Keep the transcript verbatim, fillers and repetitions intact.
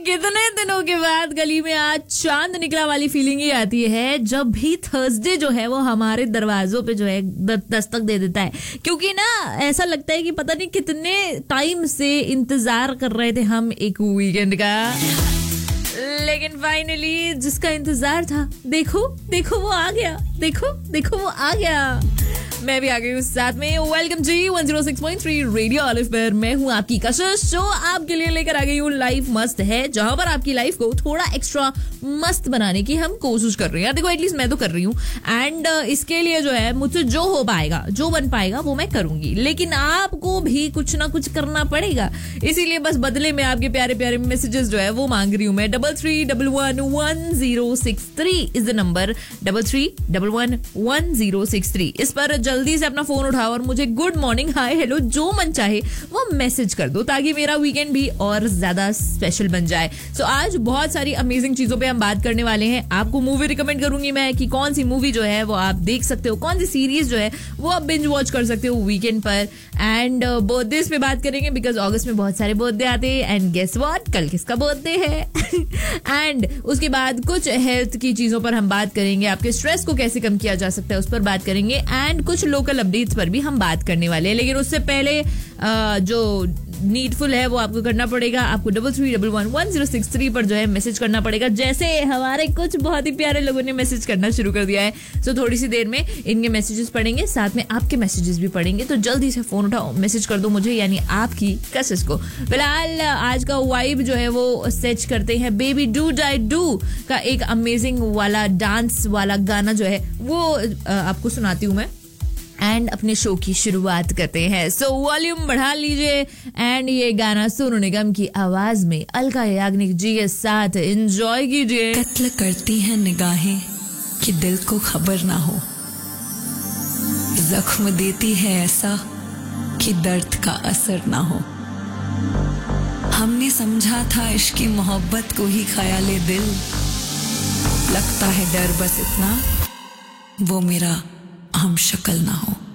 कितने दिनों के बाद गली में आज चांद निकला वाली फीलिंग ही आती है जब भी थर्सडे जो है वो हमारे दरवाजों पे जो है द- दस्तक दे देता है, क्योंकि ना ऐसा लगता है कि पता नहीं कितने टाइम से इंतजार कर रहे थे हम एक वीकेंड का, लेकिन फाइनली जिसका इंतजार था देखो देखो वो आ गया, देखो देखो वो आ गया। मैं भी आ गई उस साथ में। वेलकम जी one zero six point three radio olive पर मैं हूँ आपकी कशिश, जो आपके लिए लेकर आ गई हूँ लाइफ मस्त है, जहां पर आपकी लाइफ को थोड़ा एक्स्ट्रा मस्त बनाने की हम कोशिश कर रहे हैं। देखो एटलीस्ट मैं तो कर रही हूँ, एंड uh, इसके लिए जो है मुझसे जो हो पाएगा, जो बन पाएगा वो मैं करूंगी, लेकिन आपको भी कुछ ना कुछ करना पड़ेगा। इसीलिए बस बदले में आपके प्यारे प्यारे मैसेजेस जो है वो मांग रही हूँ मैं। Double three double one one zero six three is the number, double three double one one zero six three. इस पर जल्दी से अपना फोन उठाओ और मुझे गुड मॉर्निंग, हाय, हेलो जो मन चाहे वो मैसेज कर दो, ताकि मेरा वीकेंड भी और ज्यादा स्पेशल बन जाए। सो so, आज बहुत सारी अमेजिंग चीजों पे हम बात करने वाले हैं। आपको मूवी रिकमेंड करूंगी मैं कि कौन सी मूवी जो है वो आप देख सकते हो, कौन सी सीरीज जो है वो आप बिंज वॉच कर सकते हो वीकेंड पर। एंड बर्थडे पे बात करेंगे बिकॉज अगस्त में बहुत सारे बर्थडे आते हैं, एंड गेस व्हाट, कल किसका बर्थडे है। एंड उसके बाद कुछ हेल्थ की चीजों पर हम बात करेंगे, आपके स्ट्रेस को कैसे कम किया जा सकता है उस पर बात करेंगे, एंड कुछ लोकल अपडेट्स पर भी हम बात करने वाले हैं। लेकिन उससे पहले आ, जो नीडफुल है वो आपको करना पड़ेगा। आपको double three double one one zero six three पर जो है मैसेज करना पड़ेगा, जैसे हमारे कुछ बहुत ही प्यारे लोगों ने मैसेज करना शुरू कर दिया है। सो so, थोड़ी सी देर में इनके मैसेजेस पढ़ेंगे, साथ में आपके मैसेजेस भी पढ़ेंगे, तो जल्दी से फोन उठाओ, मैसेज कर दो मुझे, यानी आपकी कशिश को। फिलहाल आज का वाइब जो है वो सेट करते हैं बेबी डू डाई डू का एक अमेजिंग वाला डांस वाला गाना जो है वो आपको सुनाती हूँ मैं, एंड अपने शो की शुरुआत करते हैं। सो वॉल्यूम बढ़ा लीजिए एंड ये गाना सोनू निगम की आवाज में अलका याग्निक जी के साथ एंजॉय कीजिए। कत्ल करती हैं निगाहें कि दिल को खबर ना हो, जख्म देती है ऐसा कि दर्द का असर ना हो। हमने समझा था इश्क की मोहब्बत को ही ख्याले दिल, लगता है डर बस इतना वो मेरा हम शक्ल ना हो।